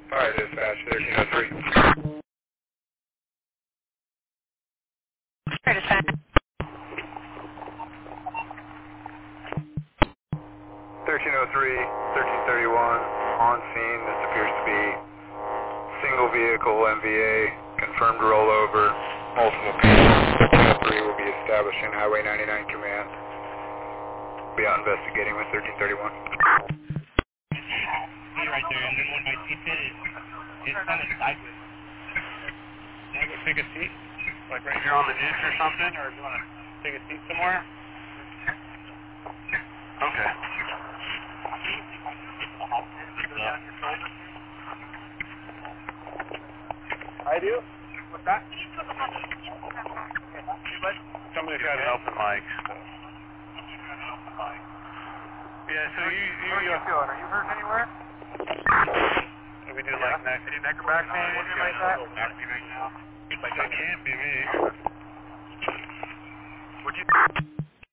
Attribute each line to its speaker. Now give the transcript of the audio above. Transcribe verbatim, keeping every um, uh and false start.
Speaker 1: Fire dispatch, thirteen oh three.
Speaker 2: Fire dispatch.
Speaker 1: thirteen oh three, thirteen thirty-one, on scene. This appears to be single vehicle M V A, confirmed rollover, multiple people. thirteen oh three will be establishing Highway ninety-nine command. Be out investigating with thirteen thirty-one.
Speaker 3: See right there, and then when my seat hit it, it's kind of sideways. Can I go take a seat? Like right here on the ditch or something? Or do you want to take a seat somewhere? Okay. I do? What's that? Somebody's got to help the mic. Yeah, so you... you
Speaker 1: How are you feeling? Are you hurt anywhere?
Speaker 3: If we do like neck...
Speaker 1: Any neck or back pain, anything like that?
Speaker 3: It can't be me.